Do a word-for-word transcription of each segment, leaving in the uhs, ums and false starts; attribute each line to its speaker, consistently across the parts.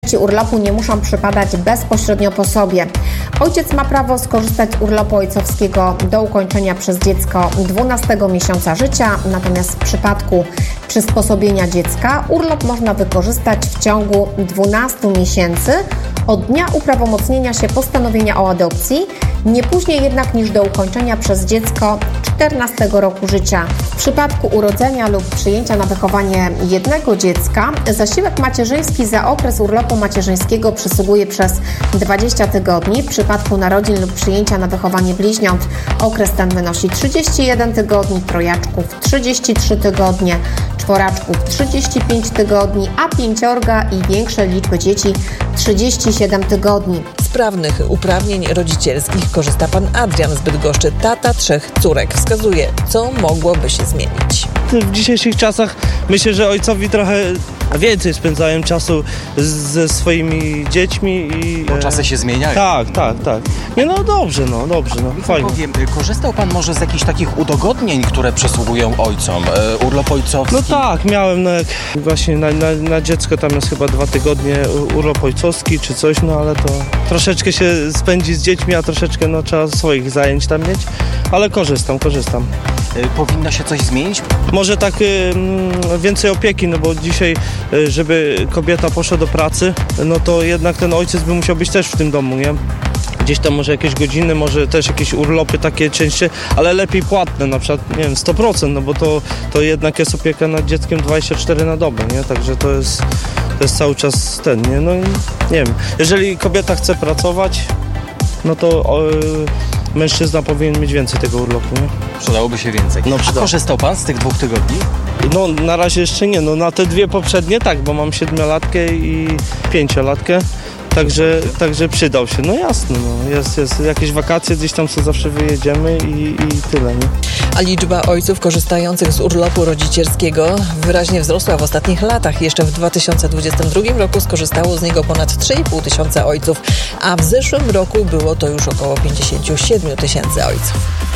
Speaker 1: urlopu nie muszą przypadać bezpośrednio po sobie. Ojciec ma prawo skorzystać z urlopu ojcowskiego do ukończenia przez dziecko dwunastego miesiąca życia, natomiast w przypadku przysposobienia dziecka urlop można wykorzystać w ciągu dwunastu miesięcy od dnia uprawomocnienia się postanowienia o adopcji, nie później jednak niż do ukończenia przez dziecko czternastego roku życia. W przypadku urodzenia lub przyjęcia na wychowanie jednego dziecka zasiłek macierzyński za okres urlopu macierzyńskiego przysługuje przez dwadzieścia tygodni. W przypadku narodzin lub przyjęcia na wychowanie bliźniąt okres ten wynosi trzydzieści jeden tygodni, trojaczków trzydzieści trzy tygodnie, czworaczków trzydzieści pięć tygodni, a pięciorga i większe liczby dzieci trzydzieści siedem tygodni.
Speaker 2: Z prawnych uprawnień rodzicielskich korzysta pan Adrian z Bydgoszczy, tata trzech córek. Wskazuje, co mogłoby się zmienić.
Speaker 3: W dzisiejszych czasach myślę, że ojcowi trochę więcej spędzają czasu ze swoimi dziećmi i...
Speaker 4: Bo czasy się zmieniają.
Speaker 3: Tak, tak, tak. Nie, no dobrze, no dobrze, no fajnie.
Speaker 4: Powiem, korzystał pan może z jakichś takich udogodnień, które przysługują ojcom? E, urlop ojcowski?
Speaker 3: No tak, miałem, no jak właśnie na, na, na dziecko tam jest chyba dwa tygodnie urlop ojcowski czy coś, no ale to troszeczkę się spędzi z dziećmi, a troszeczkę no trzeba swoich zajęć tam mieć, ale korzystam, korzystam.
Speaker 4: E, powinno się coś zmienić?
Speaker 3: Może tak y, więcej opieki, no bo dzisiaj, y, żeby kobieta poszła do pracy, no to jednak ten ojciec by musiał być też w tym domu, nie? Gdzieś tam może jakieś godziny, może też jakieś urlopy takie częściej, ale lepiej płatne, na przykład, nie wiem, sto procent, no bo to, to jednak jest opieka nad dzieckiem dwadzieścia cztery na dobę, nie? Także to jest, to jest cały czas ten, nie? No i nie wiem, jeżeli kobieta chce pracować, no to o, mężczyzna powinien mieć więcej tego urlopu, nie?
Speaker 4: Przydałoby się więcej.
Speaker 3: No,
Speaker 4: A korzystał pan z tych dwóch tygodni?
Speaker 3: No na razie jeszcze nie, no na te dwie poprzednie tak, bo mam siedmiolatkę i pięciolatkę. Także, także przydał się, no jasne, no. Jest, jest jakieś wakacje, gdzieś tam co zawsze wyjedziemy i, i tyle, nie?
Speaker 2: A liczba ojców korzystających z urlopu rodzicielskiego wyraźnie wzrosła w ostatnich latach. Jeszcze w dwa tysiące dwudziestym drugim roku skorzystało z niego ponad trzy i pół tysiąca ojców, a w zeszłym roku było to już około pięćdziesiąt siedem tysięcy ojców.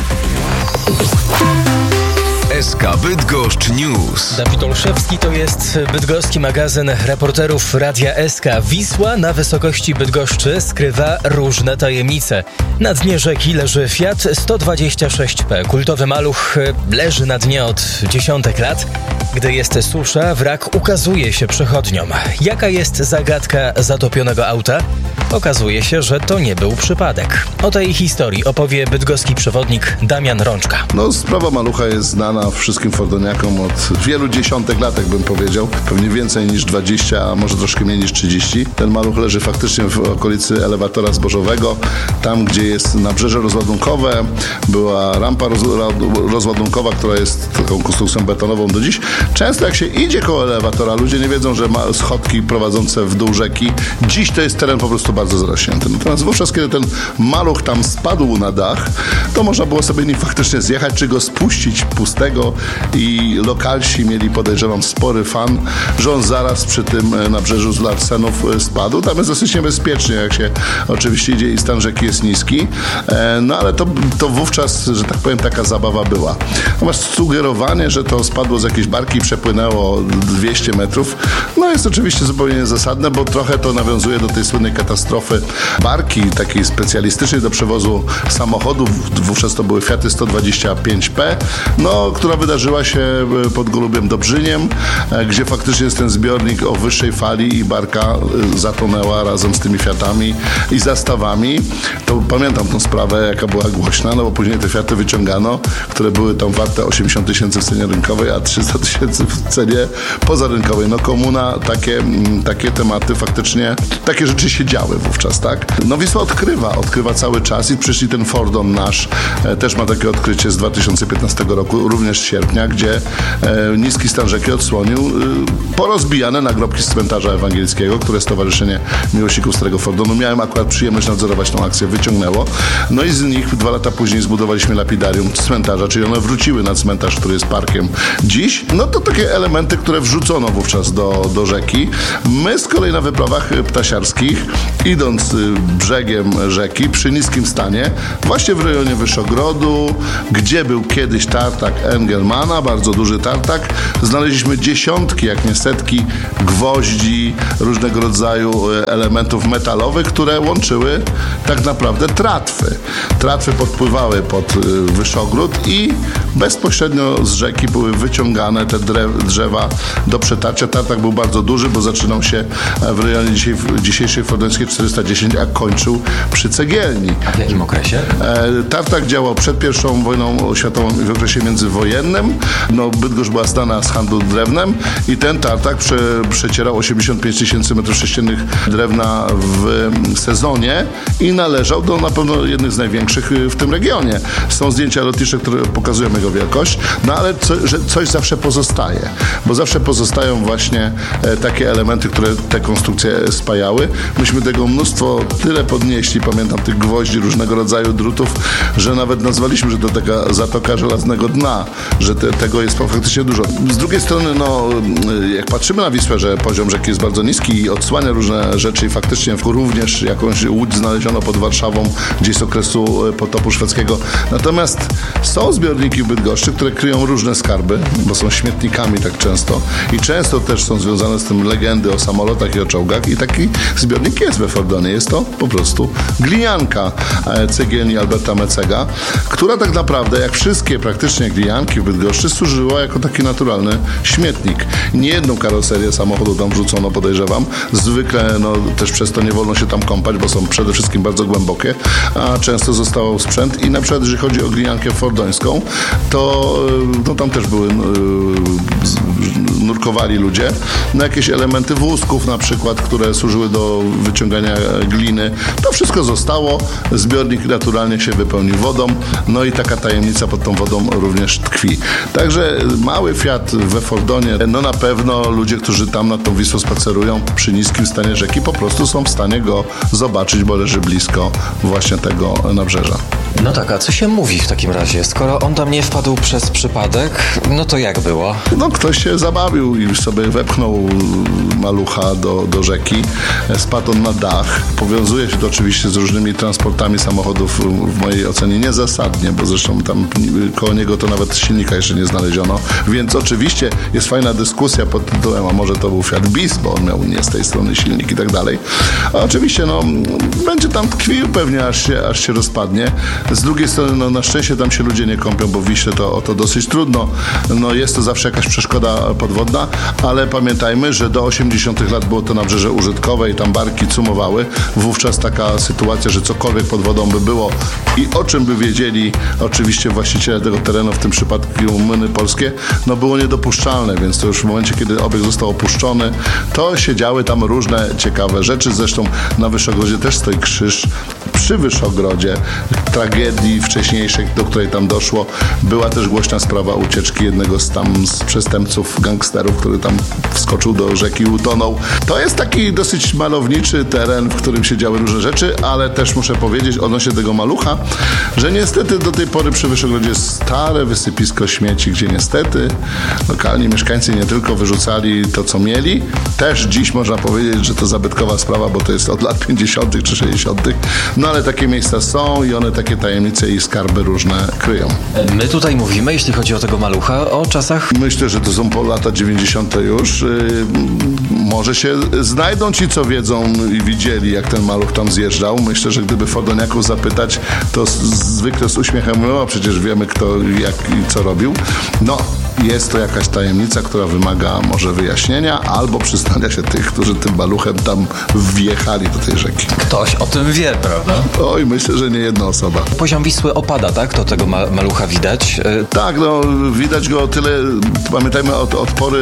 Speaker 5: S K Bydgoszcz News.
Speaker 6: Dawid Olszewski, to jest bydgoski magazyn reporterów Radia S K. Wisła na wysokości Bydgoszczy skrywa różne tajemnice. Na dnie rzeki leży Fiat sto dwadzieścia sześć P. Kultowy maluch leży na dnie od dziesiątek lat. Gdy jest susza, wrak ukazuje się przechodniom. Jaka jest zagadka zatopionego auta? Okazuje się, że to nie był przypadek. O tej historii opowie bydgoski przewodnik Damian Rączka.
Speaker 7: No, sprawa malucha jest znana wszystkim fordoniakom od wielu dziesiątek lat, jak bym powiedział. Pewnie więcej niż dwadzieścia, a może troszkę mniej niż trzydzieści. Ten maluch leży faktycznie w okolicy elewatora zbożowego, tam gdzie jest nabrzeże rozładunkowe. Była rampa roz, rozładunkowa, która jest taką konstrukcją betonową do dziś. Często jak się idzie koło elewatora, ludzie nie wiedzą, że ma schodki prowadzące w dół rzeki. Dziś to jest teren po prostu bardzo zarośnięty. Natomiast wówczas, kiedy ten maluch tam spadł na dach, to można było sobie nim faktycznie zjechać, czy go spuścić pustego i lokalsi mieli, podejrzewam, spory fan, że on zaraz przy tym nabrzeżu z Larsenów spadł. Tam jest dosyć niebezpiecznie, jak się oczywiście idzie i stan rzeki jest niski. No ale to, to wówczas, że tak powiem, taka zabawa była. Natomiast sugerowanie, że to spadło z jakiejś barki i przepłynęło dwieście metrów, no jest oczywiście zupełnie niezasadne, bo trochę to nawiązuje do tej słynnej katastrofy barki, takiej specjalistycznej do przewozu samochodów. Wówczas to były Fiaty sto dwadzieścia pięć P, no, która wydarzyła się pod Golubiem Dobrzyniem, gdzie faktycznie jest ten zbiornik o wyższej fali i barka zatonęła razem z tymi Fiatami i zastawami. To pamiętam tą sprawę, jaka była głośna, no bo później te Fiaty wyciągano, które były tam warte osiemdziesiąt tysięcy w cenie rynkowej, a trzysta tysięcy w cenie pozarynkowej. No komuna, takie, takie tematy faktycznie, takie rzeczy się działy wówczas, tak? No Wisła odkrywa, odkrywa cały czas i przyszli ten Fordon nasz, e, też ma takie odkrycie z dwa tysiące piętnastego roku, również z sierpnia, gdzie e, niski stan rzeki odsłonił e, porozbijane nagrobki z cmentarza ewangielskiego, które Stowarzyszenie Miłośników Starego Fordonu, miałem akurat przyjemność nadzorować tą akcję, wyciągnęło. No i z nich dwa lata później zbudowaliśmy lapidarium z cmentarza, czyli one wróciły na cmentarz, który jest parkiem dziś. No to takie elementy, które wrzucono wówczas do, do rzeki. My z kolei na wyprawach ptasiarskich, idąc brzegiem rzeki przy niskim stanie, właśnie w rejonie Wyszogrodu, gdzie był kiedyś tartak N Engelmana, bardzo duży tartak. Znaleźliśmy dziesiątki, jak nie setki gwoździ, różnego rodzaju elementów metalowych, które łączyły tak naprawdę tratwy. Tratwy podpływały pod Wyszogród i bezpośrednio z rzeki były wyciągane te drzewa do przetarcia. Tartak był bardzo duży, bo zaczynał się w rejonie dzisiejszej Fordońskiej czterysta dziesięć, a kończył przy Cegielni.
Speaker 4: A w jakim okresie?
Speaker 7: Tartak działał przed pierwszą wojną światową i w okresie międzywojennym. No, Bydgoszcz była znana z handlu drewnem i ten tartak prze, przecierał osiemdziesiąt pięć tysięcy metrów sześciennych drewna w sezonie i należał do na pewno jednych z największych w tym regionie. Są zdjęcia lotnicze, które pokazują jego wielkość, no ale co, że coś zawsze pozostaje, bo zawsze pozostają właśnie e, takie elementy, które te konstrukcje spajały. Myśmy tego mnóstwo tyle podnieśli, pamiętam tych gwoździ, różnego rodzaju drutów, że nawet nazwaliśmy, że to taka zatoka żelaznego dna, że te, tego jest faktycznie dużo. Z drugiej strony, no, jak patrzymy na Wisłę, że poziom rzeki jest bardzo niski i odsłania różne rzeczy i faktycznie również jakąś łódź znaleziono pod Warszawą gdzieś z okresu potopu szwedzkiego. Natomiast są zbiorniki w Bydgoszczy, które kryją różne skarby, bo są śmietnikami tak często i często też są związane z tym legendy o samolotach i o czołgach i taki zbiornik jest we Fordonie. Jest to po prostu glinianka cegielni Alberta Mecega, która tak naprawdę, jak wszystkie praktycznie glinianki w Bydgoszczy, służyła jako taki naturalny śmietnik. Nie jedną karoserię samochodu tam wrzucono, podejrzewam. Zwykle no, też przez to nie wolno się tam kąpać, bo są przede wszystkim bardzo głębokie, a często zostawał sprzęt i na przykład jeżeli chodzi o gliniankę fordońską, to no, tam też były nurkowali ludzie. No, jakieś elementy wózków na przykład, które służyły do wyciągania gliny. To wszystko zostało. Zbiornik naturalnie się wypełnił wodą. No i taka tajemnica pod tą wodą również tkwi. Także mały Fiat we Fordonie, no na pewno ludzie, którzy tam nad tą Wisłą spacerują przy niskim stanie rzeki, po prostu są w stanie go zobaczyć, bo leży blisko właśnie tego nabrzeża.
Speaker 4: No tak, a co się mówi w takim razie? Skoro on tam nie wpadł przez przypadek, no to jak było?
Speaker 7: No ktoś się zabawił i sobie wepchnął malucha do, do rzeki. Spadł on na dach. Powiązuje się to oczywiście z różnymi transportami samochodów, w mojej ocenie niezasadnie, bo zresztą tam koło niego to nawet silnika jeszcze nie znaleziono. Więc oczywiście jest fajna dyskusja pod tytułem, a może to był Fiat Bis, bo on miał nie z tej strony silnik i tak dalej. A oczywiście no, będzie tam tkwił pewnie, aż się, aż się rozpadnie. Z drugiej strony, no, na szczęście tam się ludzie nie kąpią, bo w Wiśle to o to dosyć trudno. No, jest to zawsze jakaś przeszkoda podwodna, ale pamiętajmy, że do osiemdziesiątych lat było to nabrzeże użytkowe i tam barki cumowały. Wówczas taka sytuacja, że cokolwiek pod wodą by było i o czym by wiedzieli oczywiście właściciele tego terenu, w tym przypadku Młyny Polskie, no było niedopuszczalne, więc to już w momencie, kiedy obiekt został opuszczony, to się działy tam różne ciekawe rzeczy. Zresztą na Wyszogrodzie też stoi krzyż. Przy Wyszogrodzie tragedii wcześniejszej, do której tam doszło, była też głośna sprawa ucieczki jednego z tam z przestępców, gangsterów, który tam wskoczył do rzeki i utonął. To jest taki dosyć malowniczy teren, w którym się działy różne rzeczy, ale też muszę powiedzieć odnośnie tego malucha, że niestety do tej pory przy Wyszogrodzie jest stare wysypisko śmieci, gdzie niestety lokalni mieszkańcy nie tylko wyrzucali to, co mieli, też dziś można powiedzieć, że to zabytkowa sprawa, bo to jest od lat pięćdziesiątych czy sześćdziesiątych. No ale takie miejsca są i one takie tajemnice i skarby różne kryją.
Speaker 4: My tutaj mówimy, jeśli chodzi o tego malucha, o czasach...
Speaker 7: Myślę, że to są po lata dziewięćdziesiąte już. Yy, może się znajdą ci, co wiedzą i widzieli, jak ten maluch tam zjeżdżał. Myślę, że gdyby Fordoniaków zapytać, to z, zwykle z uśmiechem mówią, a przecież wiemy, kto jak i co robił. No, jest to jakaś tajemnica, która wymaga może wyjaśnienia albo przyznania się tych, którzy tym maluchem tam wjechali do tej rzeki.
Speaker 4: Ktoś o tym wie, prawda?
Speaker 7: Oj, myślę, że nie jedna osoba.
Speaker 4: Poziom Wisły opada, tak? To tego ma- malucha widać.
Speaker 7: Tak, no widać go o tyle, pamiętajmy, od, od pory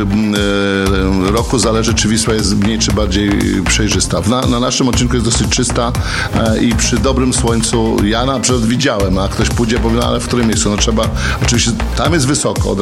Speaker 7: yy, roku zależy, czy Wisła jest mniej, czy bardziej przejrzysta. Na, na naszym odcinku jest dosyć czysta yy, i przy dobrym słońcu ja na przykład widziałem, a ktoś pójdzie, powie, no ale w którym miejscu? No trzeba, oczywiście tam jest wysoko, od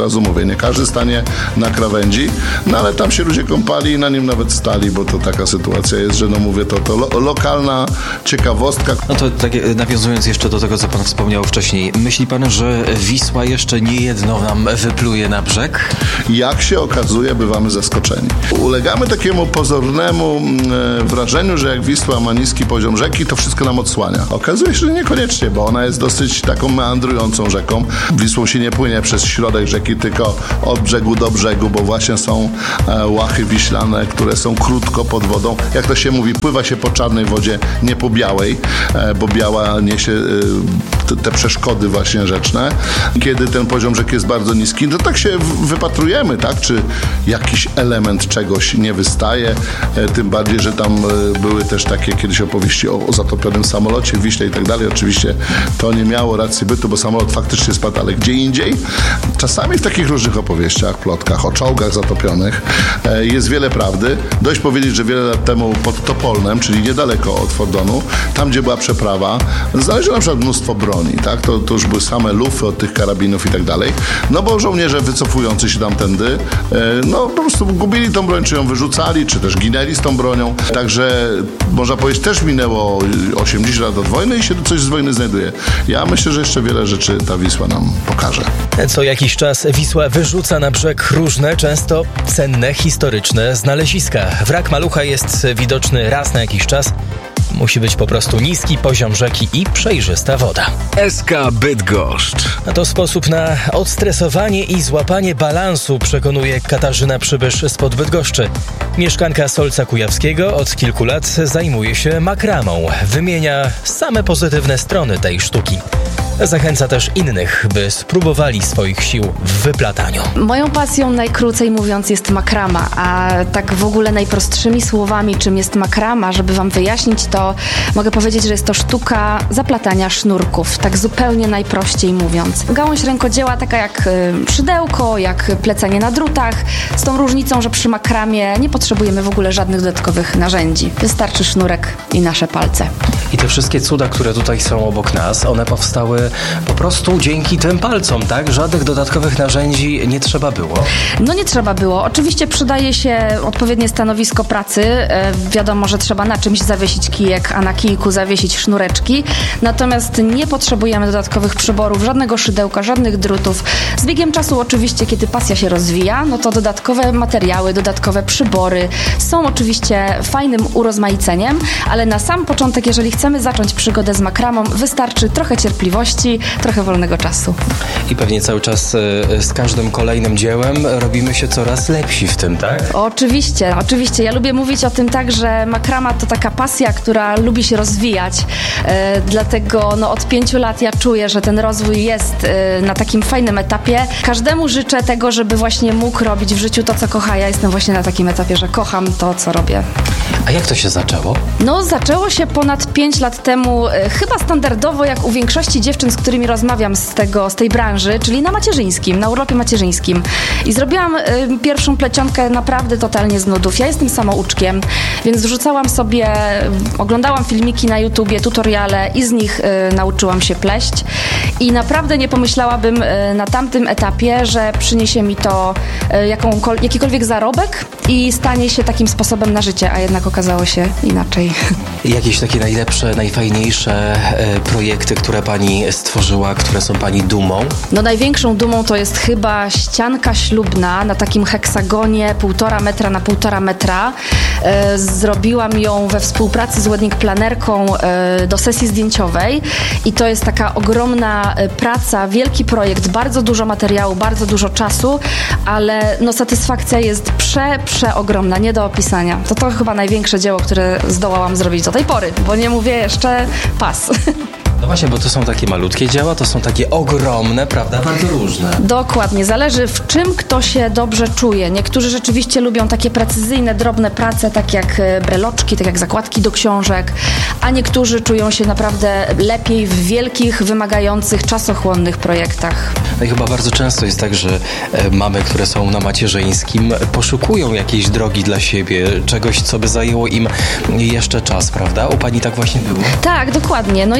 Speaker 7: razu mówię, nie każdy stanie na krawędzi, no ale tam się ludzie kąpali i na nim nawet stali, bo to taka sytuacja jest, że no mówię, to, to lo, lokalna ciekawostka.
Speaker 4: No to tak nawiązując jeszcze do tego, co pan wspomniał wcześniej, myśli pan, że Wisła jeszcze nie jedno nam wypluje na brzeg?
Speaker 7: Jak się okazuje, bywamy zaskoczeni. Ulegamy takiemu pozornemu e, wrażeniu, że jak Wisła ma niski poziom rzeki, to wszystko nam odsłania. Okazuje się, że niekoniecznie, bo ona jest dosyć taką meandrującą rzeką. Wisłą się nie płynie przez środek rzeki, tylko od brzegu do brzegu, bo właśnie są e, łachy wiślane, które są krótko pod wodą. Jak to się mówi, pływa się po czarnej wodzie, nie po białej, e, bo biała niesie e, te, te przeszkody właśnie rzeczne. Kiedy ten poziom rzeki jest bardzo niski, to tak się wypatrujemy, tak? Czy jakiś element czegoś nie wystaje, e, tym bardziej, że tam e, były też takie kiedyś opowieści o, o zatopionym samolocie w Wiśle i tak dalej. Oczywiście to nie miało racji bytu, bo samolot faktycznie spadł, ale gdzie indziej. Czasami w takich różnych opowieściach, plotkach o czołgach zatopionych e, jest wiele prawdy. Dość powiedzieć, że wiele lat temu pod Topolnem, czyli niedaleko od Fordonu, tam gdzie była przeprawa, znaleziono na przykład mnóstwo broni, tak? To, to już były same lufy od tych karabinów i tak dalej. No bo żołnierze wycofujący się tamtędy, e, no po prostu gubili tą broń, czy ją wyrzucali, czy też ginęli z tą bronią. Także można powiedzieć, też minęło osiemdziesiąt lat od wojny i się coś z wojny znajduje. Ja myślę, że jeszcze wiele rzeczy ta Wisła nam pokaże.
Speaker 6: Co jakiś czas Wisła wyrzuca na brzeg różne, często cenne, historyczne znaleziska. Wrak malucha jest widoczny raz na jakiś czas. Musi być po prostu niski poziom rzeki i przejrzysta woda.
Speaker 5: S K Bydgoszcz.
Speaker 6: A to sposób na odstresowanie i złapanie balansu, przekonuje Katarzyna Przybysz spod Bydgoszczy. Mieszkanka Solca Kujawskiego od kilku lat zajmuje się makramą. Wymienia same pozytywne strony tej sztuki. Zachęca też innych, by spróbowali swoich sił w wyplataniu.
Speaker 8: Moją pasją, najkrócej mówiąc, jest makrama, a tak w ogóle najprostszymi słowami, czym jest makrama, żeby wam wyjaśnić, to mogę powiedzieć, że jest to sztuka zaplatania sznurków, tak zupełnie najprościej mówiąc. Gałąź rękodzieła taka jak szydełko, jak plecenie na drutach, z tą różnicą, że przy makramie nie potrzebujemy w ogóle żadnych dodatkowych narzędzi. Wystarczy sznurek i nasze palce.
Speaker 4: I te wszystkie cuda, które tutaj są obok nas, one powstały po prostu dzięki tym palcom, tak? Żadnych dodatkowych narzędzi nie trzeba było.
Speaker 8: No nie trzeba było. Oczywiście przydaje się odpowiednie stanowisko pracy. E, wiadomo, że trzeba na czymś zawiesić kijek, a na kijku zawiesić sznureczki. Natomiast nie potrzebujemy dodatkowych przyborów, żadnego szydełka, żadnych drutów. Z biegiem czasu oczywiście, kiedy pasja się rozwija, no to dodatkowe materiały, dodatkowe przybory są oczywiście fajnym urozmaiceniem, ale na sam początek, jeżeli chcemy zacząć przygodę z makramą, wystarczy trochę cierpliwości, trochę wolnego czasu.
Speaker 4: I pewnie cały czas z każdym kolejnym dziełem robimy się coraz lepsi w tym, tak?
Speaker 8: Oczywiście, oczywiście. Ja lubię mówić o tym tak, że makrama to taka pasja, która lubi się rozwijać. E, dlatego no, od pięciu lat ja czuję, że ten rozwój jest e, na takim fajnym etapie. Każdemu życzę tego, żeby właśnie mógł robić w życiu to, co kocha. Ja jestem właśnie na takim etapie, że kocham to, co robię.
Speaker 4: A jak to się zaczęło?
Speaker 8: No, zaczęło się ponad pięć lat temu, e, chyba standardowo, jak u większości dziewczyn, z którymi rozmawiam z, tego, z tej branży, czyli na macierzyńskim, na urlopie macierzyńskim. I zrobiłam y, pierwszą plecionkę naprawdę totalnie z nudów. Ja jestem samouczkiem, więc wrzucałam sobie, oglądałam filmiki na YouTubie, tutoriale i z nich y, nauczyłam się pleść. I naprawdę nie pomyślałabym y, na tamtym etapie, że przyniesie mi to y, jakąkol- jakikolwiek zarobek i stanie się takim sposobem na życie, a jednak okazało się inaczej.
Speaker 4: Jakieś takie najlepsze, najfajniejsze y, projekty, które pani stworzyła, które są pani dumą?
Speaker 8: No największą dumą to jest chyba ścianka ślubna na takim heksagonie półtora metra na półtora metra. E, zrobiłam ją we współpracy z wedding planerką e, do sesji zdjęciowej i to jest taka ogromna e, praca, wielki projekt, bardzo dużo materiału, bardzo dużo czasu, ale no satysfakcja jest prze, przeogromna, nie do opisania. To to chyba największe dzieło, które zdołałam zrobić do tej pory, bo nie mówię jeszcze pas.
Speaker 4: No właśnie, bo to są takie malutkie dzieła, to są takie ogromne, prawda? Bardzo różne.
Speaker 8: Dokładnie. Zależy, w czym kto się dobrze czuje. Niektórzy rzeczywiście lubią takie precyzyjne, drobne prace, tak jak breloczki, tak jak zakładki do książek, a niektórzy czują się naprawdę lepiej w wielkich, wymagających, czasochłonnych projektach.
Speaker 4: No i chyba bardzo często jest tak, że mamy, które są na macierzyńskim, poszukują jakiejś drogi dla siebie, czegoś, co by zajęło im jeszcze czas, prawda? U pani tak właśnie było?
Speaker 8: Tak, dokładnie. No ja czułam, że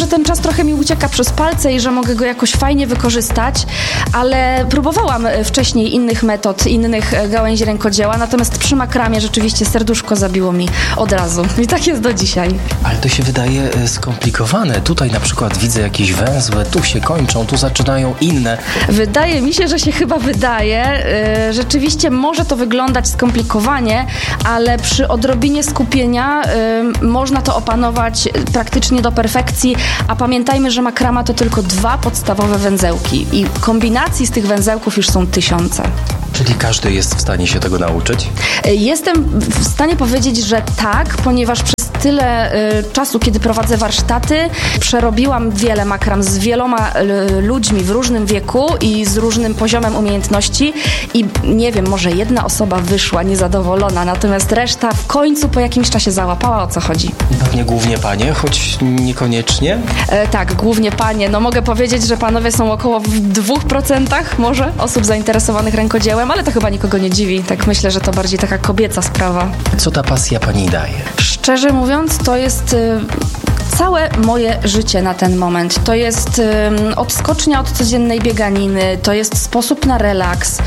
Speaker 8: że ten czas trochę mi ucieka przez palce i że mogę go jakoś fajnie wykorzystać, ale próbowałam wcześniej innych metod, innych gałęzi rękodzieła, natomiast przy makramie rzeczywiście serduszko zabiło mi od razu. I tak jest do dzisiaj.
Speaker 4: Ale to się wydaje skomplikowane. Tutaj na przykład widzę jakieś węzły, tu się kończą, tu zaczynają inne.
Speaker 8: Wydaje mi się, że się chyba wydaje. Rzeczywiście może to wyglądać skomplikowanie, ale przy odrobinie skupienia można to opanować praktycznie do perfekcji, a pamiętajmy, że makrama to tylko dwa podstawowe węzełki i kombinacji z tych węzełków już są tysiące.
Speaker 4: Czyli każdy jest w stanie się tego nauczyć?
Speaker 8: Jestem w stanie powiedzieć, że tak, ponieważ przez tyle y, czasu, kiedy prowadzę warsztaty, przerobiłam wiele makram z wieloma y, ludźmi w różnym wieku i z różnym poziomem umiejętności i nie wiem, może jedna osoba wyszła niezadowolona, natomiast reszta w końcu po jakimś czasie załapała, o co chodzi.
Speaker 4: Pewnie głównie panie, choć niekoniecznie?
Speaker 8: E, tak, głównie panie. No mogę powiedzieć, że panowie są około w dwóch procentach może osób zainteresowanych rękodziełem, ale to chyba nikogo nie dziwi. Tak myślę, że to bardziej taka kobieca sprawa.
Speaker 4: Co ta pasja pani daje?
Speaker 8: Szczerze mówiąc, to jest y, całe moje życie na ten moment. To jest y, odskocznia od codziennej bieganiny, to jest sposób na relaks, y,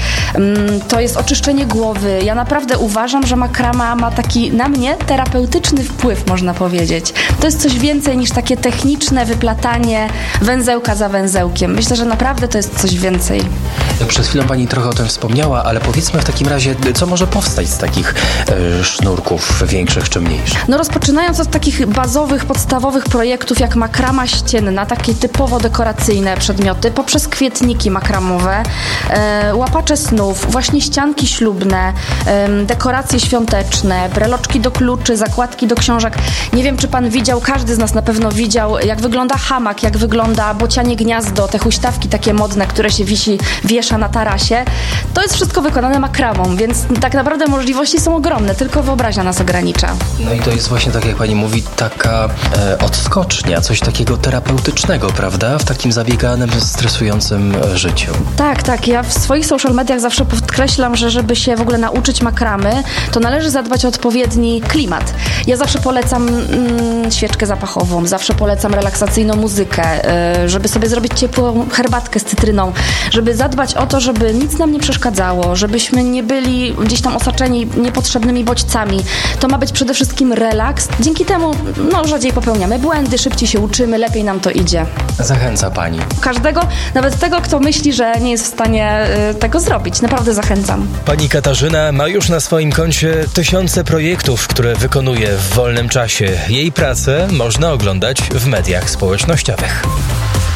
Speaker 8: to jest oczyszczenie głowy. Ja naprawdę uważam, że makrama ma taki na mnie terapeutyczny wpływ, można powiedzieć. To jest coś więcej niż takie techniczne wyplatanie węzełka za węzełkiem. Myślę, że naprawdę to jest coś więcej.
Speaker 4: Przed chwilą pani trochę o tym wspomniała, ale powiedzmy w takim razie, co może powstać z takich y, sznurków większych czy mniejszych?
Speaker 8: No rozpoczynając od takich bazowych, podstawowych projektów jak makrama ścienna, takie typowo dekoracyjne przedmioty, poprzez kwietniki makramowe, e, łapacze snów, właśnie ścianki ślubne, e, dekoracje świąteczne, breloczki do kluczy, zakładki do książek. Nie wiem, czy pan widział, każdy z nas na pewno widział, jak wygląda hamak, jak wygląda bocianie gniazdo, te huśtawki takie modne, które się wisi, wiesza na tarasie. To jest wszystko wykonane makramą, więc tak naprawdę możliwości są ogromne, tylko wyobraźnia nas ogranicza.
Speaker 4: No i to jest właśnie, tak jak pani mówi, taka e, odskocznia, coś takiego terapeutycznego, prawda? W takim zabieganym, stresującym e, życiu.
Speaker 8: Tak, tak. Ja w swoich social mediach zawsze podkreślam, że żeby się w ogóle nauczyć makramy, to należy zadbać o odpowiedni klimat. Ja zawsze polecam mm, świeczkę zapachową, zawsze polecam relaksacyjną muzykę, y, żeby sobie zrobić ciepłą herbatkę z cytryną, żeby zadbać o to, żeby nic nam nie przeszkadzało, żebyśmy nie byli gdzieś tam osaczeni niepotrzebnymi bodźcami. To ma być przede wszystkim relaks. Dzięki temu no, rzadziej popełniamy błędy, szybciej się uczymy, lepiej nam to idzie.
Speaker 4: Zachęca pani.
Speaker 8: Każdego, nawet tego, kto myśli, że nie jest w stanie y, tego zrobić. Naprawdę zachęcam.
Speaker 6: Pani Katarzyna ma już na swoim koncie tysiące projektów, które wykonuje w wolnym czasie. Jej pracę można oglądać w mediach społecznościowych.